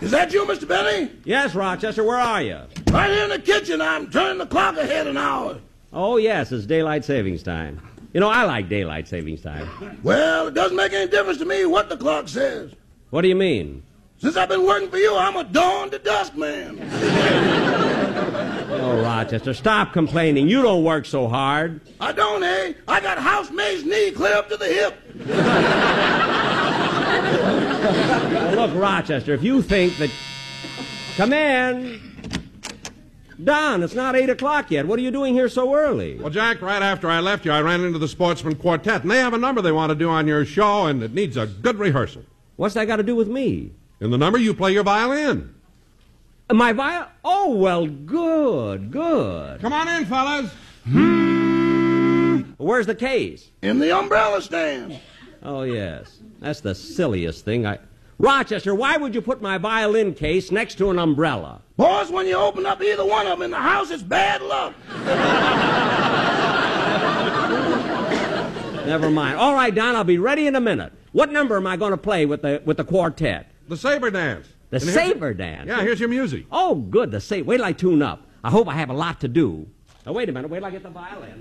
Is that you, Mr. Benny? Yes, Rochester, where are you? Right here in the kitchen. I'm turning the clock ahead an hour. Oh, yes, it's daylight savings time. You know, I like daylight savings time. Well, it doesn't make any difference to me what the clock says. What do you mean? Since I've been working for you, I'm a dawn to dusk man. Oh, Rochester, stop complaining. You don't work so hard. I don't, eh? I got housemaid's knee clear up to the hip. Well, look, Rochester, if you think that... Come in. Don, it's not 8 o'clock yet. What are you doing here so early? Well, Jack, right after I left you, I ran into the Sportsman Quartet, and they have a number they want to do on your show, and it needs a good rehearsal. What's that got to do with me? In the number, you play your violin. My violin? Oh, well, good. Come on in, fellas. Where's the case? In the umbrella stand. Oh, yes. That's the silliest thing Rochester, why would you put my violin case next to an umbrella? Boss, when you open up either one of them in the house, it's bad luck. Never mind. All right, Don, I'll be ready in a minute. What number am I going to play with the quartet? The Saber Dance. The Saber Dance? Yeah, here's your music. Oh, good. Wait till I tune up. I hope I have a lot to do. Now, wait a minute. Wait till I get the violin.